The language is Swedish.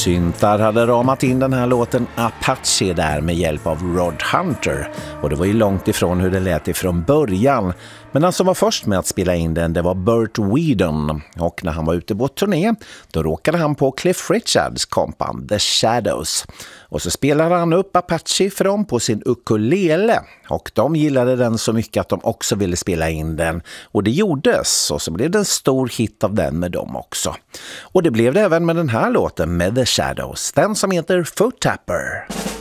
Syntar hade ramat in den här låten Apache där med hjälp av Rod Hunter. Och det var ju långt ifrån hur det lät ifrån början. Men den som var först med att spela in den, det var Burt Whedon. Och när han var ute på turné, då råkade han på Cliff Richards kompband The Shadows. Och så spelade han upp Apache för dem på sin ukulele. Och de gillade den så mycket att de också ville spela in den. Och det gjordes, och så blev det en stor hit av den med dem också. Och det blev det även med den här låten med The Shadows, den som heter Foot Tapper.